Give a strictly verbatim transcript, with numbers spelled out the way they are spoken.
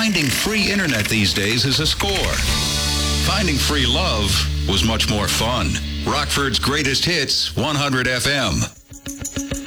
finding free internet these days is a score. Finding free love was much more fun. Rockford's Greatest Hits, one hundred F M.